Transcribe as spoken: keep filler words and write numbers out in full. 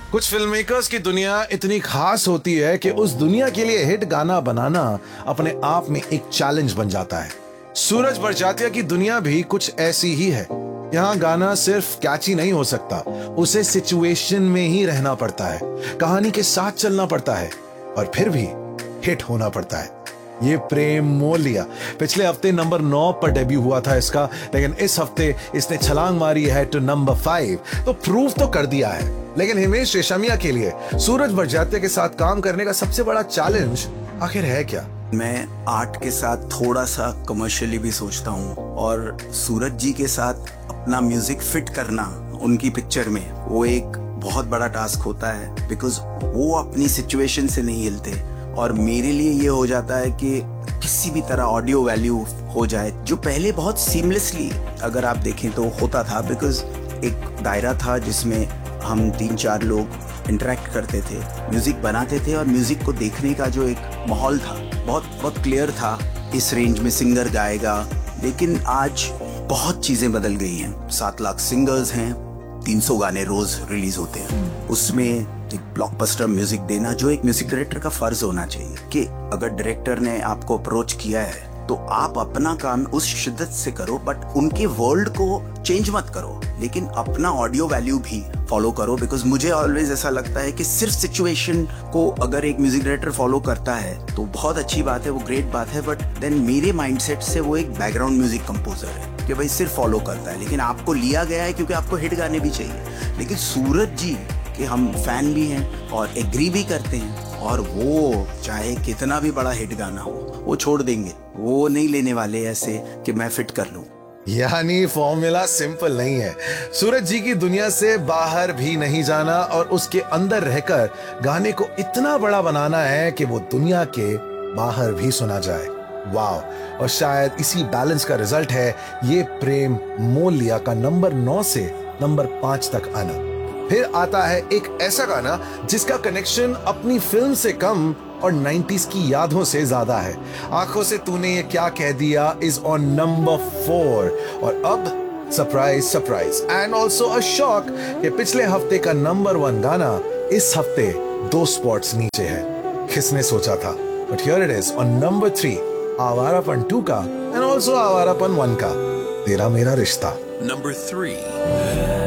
कुछ film makers की दुनिया इतनी खास होती है कि उस दुनिया के लिए हिट गाना बनाना अपने आप में एक चैलेंज बन जाता है। सूरज बड़जात्या की दुनिया भी कुछ ऐसी ही है। यहाँ गाना सिर्फ कैची नहीं हो सकता, उसे सिचुएशन में ही रहना पड़ता है, कहानी के साथ चलना पड़ता है और फिर भी हिट होना पड़ता है। ये प्रेम मोल लिया पिछले हफ्ते नंबर नौ पर डेब्यू हुआ था इसका, लेकिन इस हफ्ते इसने छलांग मारी है टू नंबर फाइव, तो प्रूव तो कर दिया है। लेकिन हिमेश रेशमिया के लिए सूरज बड़जात्या के साथ काम करने का सबसे बड़ा चैलेंज आखिर है क्या? मैं आर्ट के साथ थोड़ा सा कमर्शियली भी सोचता हूँ और सूरज जी के साथ अपना म्यूजिक फिट करना उनकी पिक्चर में वो एक बहुत बड़ा टास्क होता है, बिकॉज वो अपनी सिचुएशन से नहीं हिलते और मेरे लिए ये हो जाता है कि किसी भी तरह ऑडियो वैल्यू हो जाए, जो पहले बहुत सीमलेसली अगर आप देखें तो होता था, बिकॉज एक दायरा था जिसमें हम तीन चार लोग इंटरेक्ट करते थे, म्यूजिक बनाते थे और म्यूजिक को देखने का जो एक माहौल था बहुत बहुत क्लियर था, इस रेंज में सिंगर गाएगा। लेकिन आज बहुत चीजें बदल गई हैं। सात लाख सिंगर्स हैं, तीन सौ गाने रोज रिलीज होते हैं, उसमें एक ब्लॉकबस्टर म्यूजिक देना जो एक म्यूजिक डायरेक्टर का फर्ज होना चाहिए कि अगर डायरेक्टर ने आपको अप्रोच किया है तो आप अपना काम उस शिद्दत से करो, बट उनके वर्ल्ड को चेंज मत करो, लेकिन अपना ऑडियो वैल्यू भी फॉलो करो। बिकॉज मुझे ऑलवेज ऐसा लगता है कि सिर्फ सिचुएशन को अगर एक म्यूजिक डायरेक्टर फॉलो करता है तो बहुत अच्छी बात है, वो ग्रेट बात है, बट देन मेरे माइंडसेट से वो एक बैकग्राउंड म्यूजिक कंपोजर है कि भाई सिर्फ फॉलो करता है, लेकिन आपको लिया गया है क्योंकि आपको हिट गाने भी चाहिए। लेकिन सूरज जी के हम फैन भी हैं और एग्री भी करते हैं, और वो चाहे कितना भी बड़ा हिट गाना हो वो छोड़ देंगे, वो नहीं लेने वाले ऐसे कि मैं फिट कर लूं। यानी फॉर्मूला सिंपल नहीं है। सूरज जी की दुनिया से बाहर भी नहीं जाना और उसके अंदर रहकर गाने को इतना बड़ा बनाना है कि वो दुनिया के बाहर भी सुना जाए। वाव! और शायद इसी बैलेंस का रिजल्ट है ये प्रेम मोल लिया का नंबर नौ से नंबर पांच तक आना। फिर आता है एक ऐसा गाना जिसका कनेक्शन अपनी फिल्म से कम और नाइंटीज़ की यादों से ज्यादा है। आंखों से तूने ये क्या कह दिया इज ऑन नंबर फोर, और अब surprise surprise and also a shock कि पिछले हफ्ते का नंबर वन गाना इस हफ्ते दो स्पॉट्स नीचे है। किसने सोचा था? But here it is on number three, Awarapan to का एंड ऑल्सो आवारापन वन का तेरा मेरा रिश्ता। Number three.